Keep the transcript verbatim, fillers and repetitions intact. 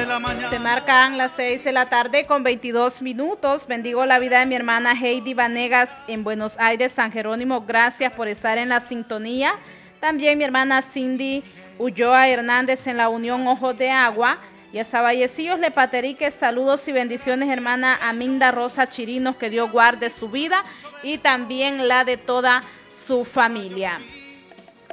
la mañana. Se marcan las seis de la tarde con veintidós minutos. Bendigo la vida de mi hermana Heidi Vanegas en Buenos Aires, San Jerónimo. Gracias por estar en la sintonía. También mi hermana Cindy Ulloa Hernández en la Unión Ojos de Agua. Y a Saballecillos Lepaterique, saludos y bendiciones, hermana Aminda Rosa Chirinos, que Dios guarde su vida y también la de toda su familia.